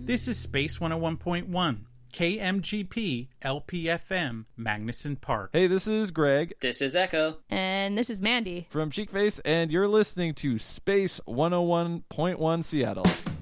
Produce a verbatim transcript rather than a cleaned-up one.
This is Space one oh one point one, K M G P L P F M, Magnuson Park. Hey, this is Greg. This is Echo. And this is Mandy. From Cheekface, and you're listening to Space one oh one point one Seattle.